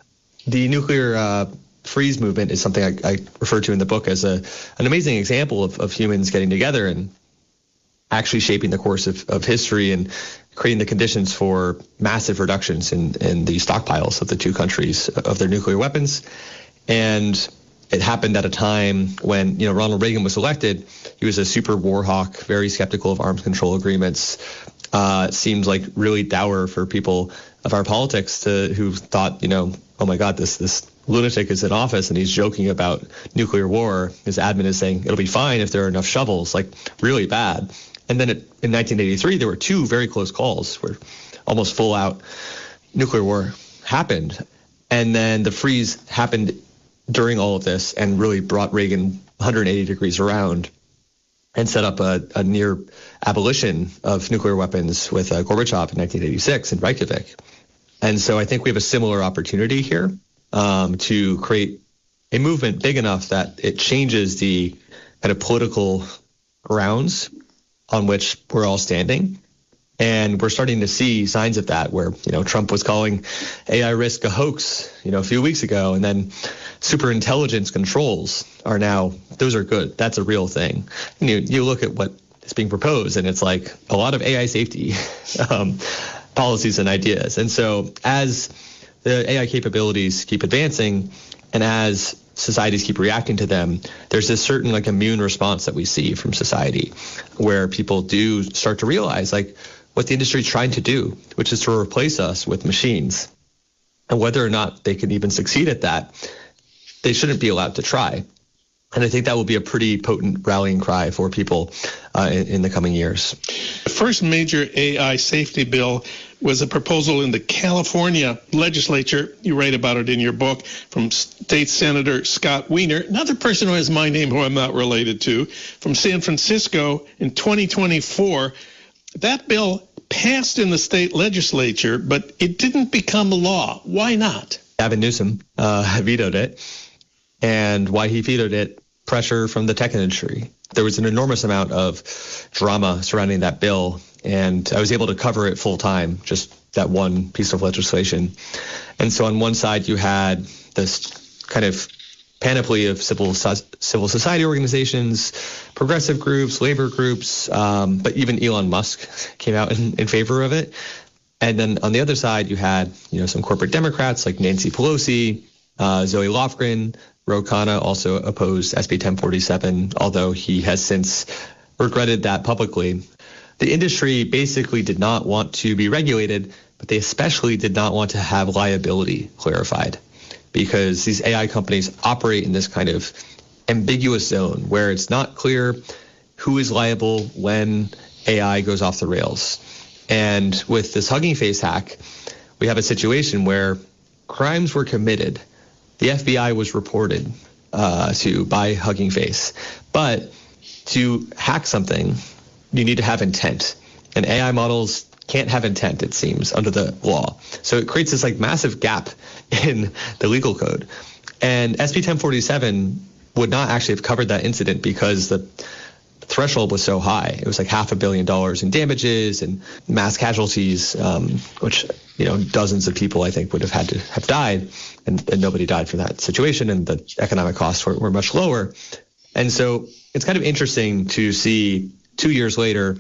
The nuclear uh, freeze movement is something I, I refer to in the book as a an amazing example of, of humans getting together and actually shaping the course of, of history and creating the conditions for massive reductions in, in the stockpiles of the two countries of their nuclear weapons. And it happened at a time when, you know, Ronald Reagan was elected. He was a super war hawk, very skeptical of arms control agreements. Uh, seemed like really dour for people of our politics to who thought, you know, oh my God, this this lunatic is in office and he's joking about nuclear war. His admin is saying it'll be fine if there are enough shovels, like really bad. And then it, in nineteen eighty-three, there were two very close calls where almost full out nuclear war happened. And then the freeze happened during all of this and really brought Reagan one hundred eighty degrees around and set up a, a near abolition of nuclear weapons with uh, Gorbachev in nineteen eighty-six in Reykjavik. And so I think we have a similar opportunity here um, to create a movement big enough that it changes the kind of political grounds on which we're all standing. And we're starting to see signs of that where, you know, Trump was calling A I risk a hoax, you know, a few weeks ago. And then super intelligence controls are now, those are good. That's a real thing. And you, you look at what is being proposed and it's like a lot of A I safety um, policies and ideas. And so as the A I capabilities keep advancing and as societies keep reacting to them, there's this certain like immune response that we see from society where people do start to realize like what the industry is trying to do, which is to replace us with machines. And whether or not they can even succeed at that, they shouldn't be allowed to try. And I think that will be a pretty potent rallying cry for people uh, in, in the coming years. The first major A I safety bill was a proposal in the California legislature. You write about it in your book, from State Senator Scott Wiener, another person who has my name who I'm not related to, from San Francisco in twenty twenty-four. That bill passed in the state legislature, but it didn't become law. Why not? Gavin Newsom uh, vetoed it. And why he vetoed it, pressure from the tech industry. there was an enormous amount of drama surrounding that bill, and I was able to cover it full time, just that one piece of legislation. And so on one side, you had this kind of panoply of civil civil society organizations, progressive groups, labor groups, um, but even Elon Musk came out in, in favor of it. And then on the other side, you had, you know, some corporate Democrats like Nancy Pelosi, uh, Zoe Lofgren, Ro Khanna also opposed S B ten forty-seven, although he has since regretted that publicly. The industry basically did not want to be regulated, but they especially did not want to have liability clarified, because these A I companies operate in this kind of ambiguous zone where it's not clear who is liable when A I goes off the rails. And with this Hugging Face hack, we have a situation where crimes were committed. The F B I was reported uh, to by Hugging Face. But to hack something, you need to have intent. And A I models can't have intent, it seems, under the law. So it creates this like massive gap in the legal code. And S B ten forty-seven would not actually have covered that incident because the threshold was so high. It was like half a billion dollars in damages and mass casualties, um, which, you know, dozens of people, I think, would have had to have died, and, and nobody died from that situation, and the economic costs were, were much lower. And so it's kind of interesting to see two years later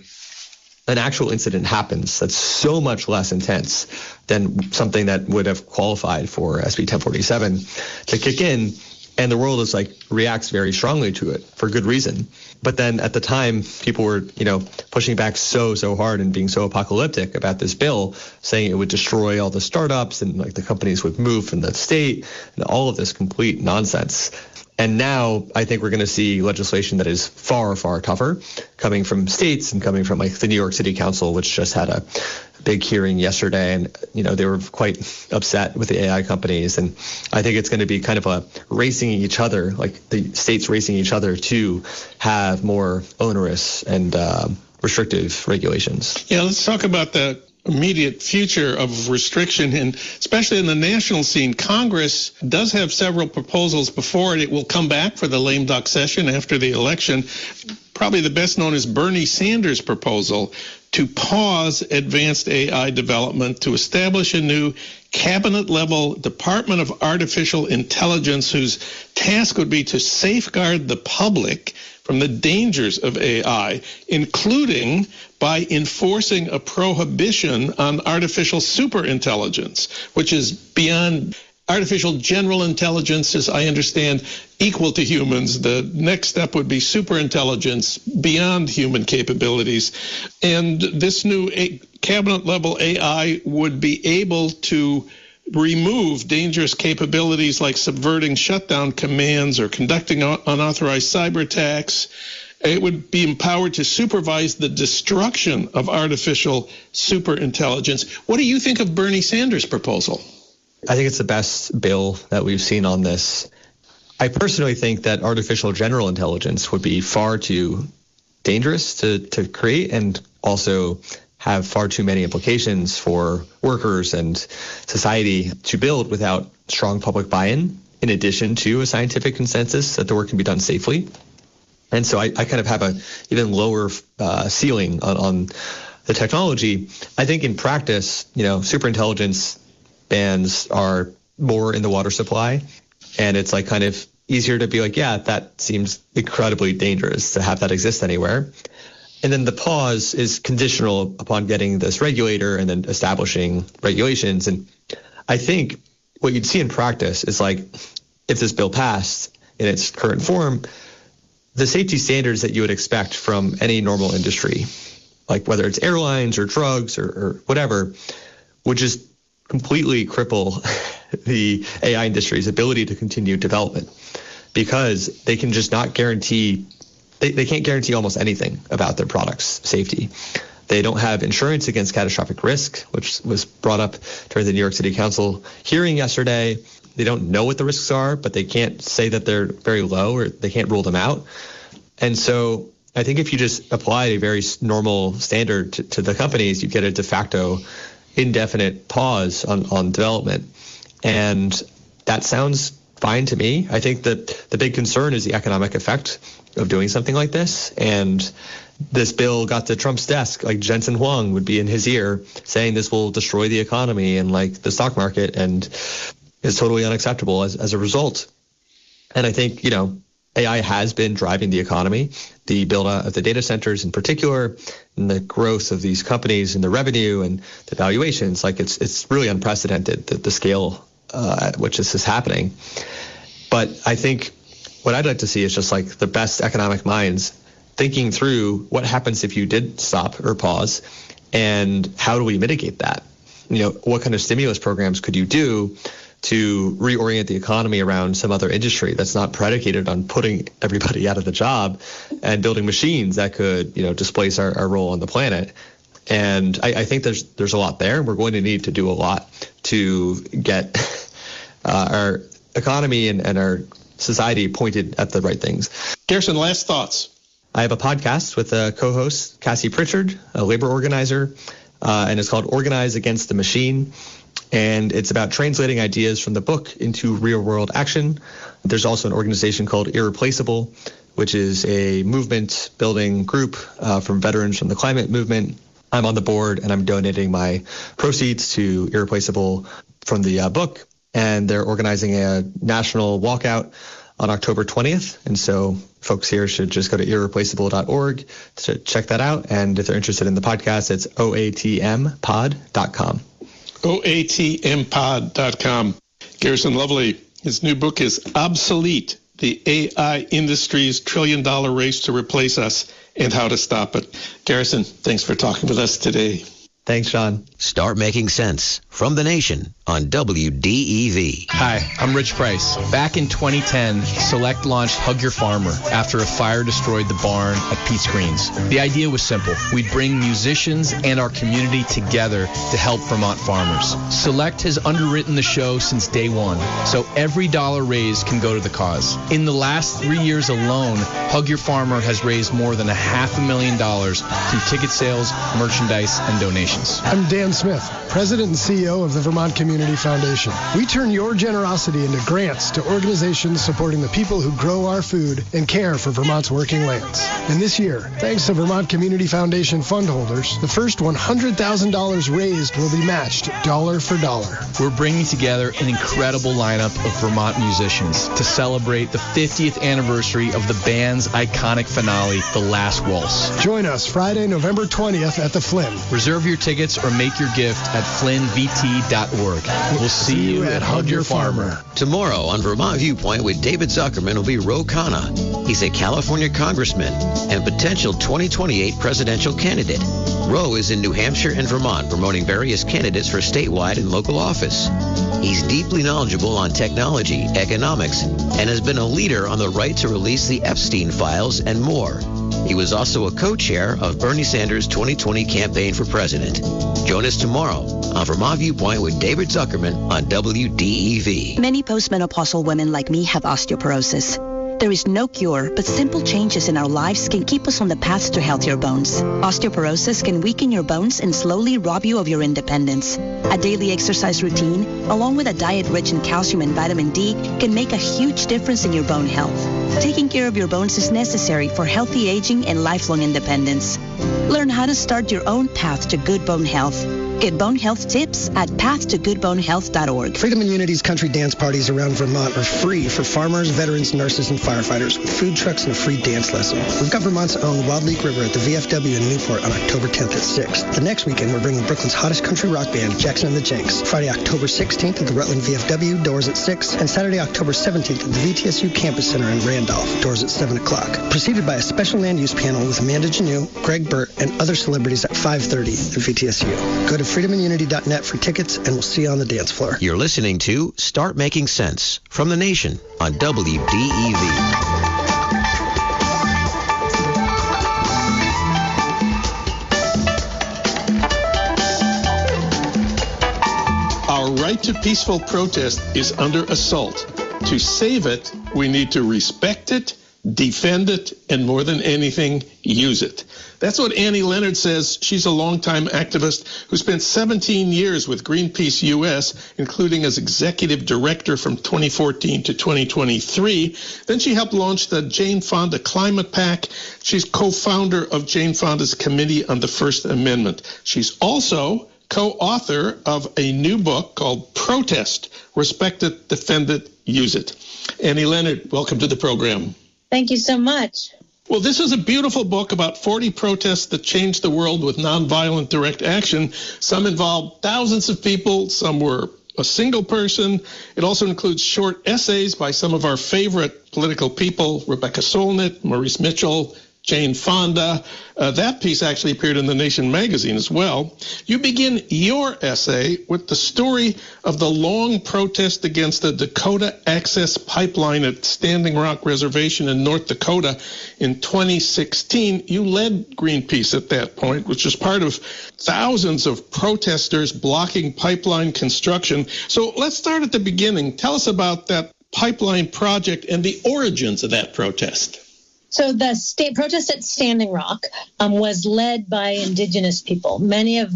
an actual incident happens that's so much less intense than something that would have qualified for S B ten forty-seven to kick in. And the world is like reacts very strongly to it for good reason. But then at the time, people were, you know, pushing back so, so hard and being so apocalyptic about this bill, saying it would destroy all the startups and like the companies would move from the state and all of this complete nonsense. And now I think we're going to see legislation that is far, far tougher coming from states and coming from like the New York City Council, which just had a big hearing yesterday. And, you know, they were quite upset with the A I companies. And I think it's going to be kind of a racing each other, like the states racing each other to have more onerous and uh, restrictive regulations. Yeah, let's talk about the immediate future of restriction, and especially in the national scene. Congress does have several proposals before it. It will come back for the lame duck session after the election. Probably the best known is Bernie Sanders' proposal to pause advanced A I development, to establish a new cabinet-level Department of Artificial Intelligence whose task would be to safeguard the public from the dangers of A I, including by enforcing a prohibition on artificial superintelligence, which is beyond artificial general intelligence, as I understand, equal to humans. The next step would be superintelligence beyond human capabilities. And this new cabinet-level A I would be able to remove dangerous capabilities like subverting shutdown commands or conducting unauthorized cyber attacks. It would be empowered to supervise the destruction of artificial superintelligence. What do you think of Bernie Sanders' proposal? I think it's the best bill that we've seen on this. I personally think that artificial general intelligence would be far too dangerous to, to create, and also have far too many implications for workers and society to build without strong public buy-in, in addition to a scientific consensus that the work can be done safely. And so I, I kind of have a even lower uh, ceiling on, on the technology. I think in practice, you know, superintelligence bands are more in the water supply, and it's like kind of easier to be like, yeah, that seems incredibly dangerous to have that exist anywhere. And then the pause is conditional upon getting this regulator and then establishing regulations. And I think what you'd see in practice is like, if this bill passed in its current form, the safety standards that you would expect from any normal industry, like whether it's airlines or drugs or, or whatever, would just completely cripple the A I industry's ability to continue development, because they can just not guarantee They, they can't guarantee almost anything about their products' safety. They don't have insurance against catastrophic risk, which was brought up during the New York City Council hearing yesterday. They don't know what the risks are, but they can't say that they're very low, or they can't rule them out. And so I think if you just apply a very normal standard to, to the companies, you get a de facto indefinite pause on, on development. And that sounds fine to me. I think that the big concern is the economic effect of doing something like this. And this bill got to Trump's desk, like Jensen Huang would be in his ear saying this will destroy the economy and like the stock market and is totally unacceptable as, as a result. And I think, you know, A I has been driving the economy, the build out of the data centers in particular, and the growth of these companies and the revenue and the valuations. Like it's it's really unprecedented, the, the scale uh, at which this is happening. But I think what I'd like to see is just like the best economic minds thinking through what happens if you did stop or pause, and how do we mitigate that? You know, what kind of stimulus programs could you do to reorient the economy around some other industry that's not predicated on putting everybody out of the job and building machines that could, you know, displace our, our role on the planet. And I, I think there's there's a lot there. We're going to need to do a lot to get uh, our economy and, and our society pointed at the right things. Garrison, last thoughts. I have a podcast with a co-host, Cassie Pritchard, a labor organizer, uh, and it's called Organize Against the Machine. And it's about translating ideas from the book into real-world action. There's also an organization called Irreplaceable, which is a movement-building group uh, from veterans from the climate movement. I'm on the board, and I'm donating my proceeds to Irreplaceable from the uh, book. And they're organizing a national walkout on October twentieth. And so folks here should just go to irreplaceable dot org to check that out. And if they're interested in the podcast, it's O A T M pod dot com. O A T M pod dot com. Garrison Lovely, his new book is Obsolete, the A I Industry's Trillion Dollar Race to Replace Us and How to Stop It. Garrison, thanks for talking with us today. Thanks, Sean. Start Making Sense from The Nation on W D E V. Hi, I'm Rich Price. Back in twenty ten, Select launched Hug Your Farmer after a fire destroyed the barn at Pete's Greens. The idea was simple. We'd bring musicians and our community together to help Vermont farmers. Select has underwritten the show since day one, so every dollar raised can go to the cause. In the last three years alone, Hug Your Farmer has raised more than a half a million dollars through ticket sales, merchandise, and donations. I'm Dan Smith, President and C E O of the Vermont Community Foundation. We turn your generosity into grants to organizations supporting the people who grow our food and care for Vermont's working lands. And this year, thanks to Vermont Community Foundation fund holders, the first one hundred thousand dollars raised will be matched dollar for dollar. We're bringing together an incredible lineup of Vermont musicians to celebrate the fiftieth anniversary of the band's iconic finale, The Last Waltz. Join us Friday, November twentieth at the Flynn. Reserve your tickets or make your gift at flynn v t dot org. We'll see you at Hug Your Farmer. Tomorrow on Vermont Viewpoint with David Zuckerman will be Ro Khanna. He's a California congressman and potential twenty twenty-eight presidential candidate. Ro is in New Hampshire and Vermont promoting various candidates for statewide and local office. He's deeply knowledgeable on technology, economics, and has been a leader on the right to release the Epstein files and more. He was also a co-chair of Bernie Sanders' twenty twenty campaign for president. Join us tomorrow on Vermont Viewpoint with David Zuckerman on W D E V. Many postmenopausal women like me have osteoporosis. There is no cure, but simple changes in our lives can keep us on the path to healthier bones. Osteoporosis can weaken your bones and slowly rob you of your independence. A daily exercise routine, along with a diet rich in calcium and vitamin D, can make a huge difference in your bone health. Taking care of your bones is necessary for healthy aging and lifelong independence. Learn how to start your own path to good bone health. Get bone health tips at path to good bone health dot org. Freedom and Unity's country dance parties around Vermont are free for farmers, veterans, nurses, and firefighters with food trucks and a free dance lesson. We've got Vermont's own Wild Leak River at the V F W in Newport on October tenth at six. The next weekend, we're bringing Brooklyn's hottest country rock band, Jackson and the Jinx. Friday, October sixteenth at the Rutland V F W, doors at six. And Saturday, October seventeenth at the V T S U Campus Center in Randolph, doors at seven o'clock. Preceded by a special land use panel with Amanda Janeau, Greg Burt, and other celebrities at five thirty at V T S U. Go to freedom and unity dot net for tickets, and we'll see you on the dance floor. You're listening to Start Making Sense from The Nation on W D E V. Our right to peaceful protest is under assault. To save it, we need to respect it, defend it, and more than anything, use it. That's what Annie Leonard says. She's a longtime activist who spent seventeen years with Greenpeace U S, including as executive director from twenty fourteen to twenty twenty-three. Then she helped launch the Jane Fonda Climate PAC. She's co-founder of Jane Fonda's Committee on the First Amendment. She's also co-author of a new book called Protest, Respect It, Defend It, Use It. Annie Leonard, welcome to the program. Thank you so much. Well, this is a beautiful book about forty protests that changed the world with nonviolent direct action. Some involved thousands of people, some were a single person. It also includes short essays by some of our favorite political people, Rebecca Solnit, Maurice Mitchell, Jane Fonda. Uh, that piece actually appeared in The Nation magazine as well. You begin your essay with the story of the long protest against the Dakota Access Pipeline at Standing Rock Reservation in North Dakota in twenty sixteen. You led Greenpeace at that point, which was part of thousands of protesters blocking pipeline construction. So let's start at the beginning. Tell us about that pipeline project and the origins of that protest. So the state protest at Standing Rock um, was led by indigenous people. Many of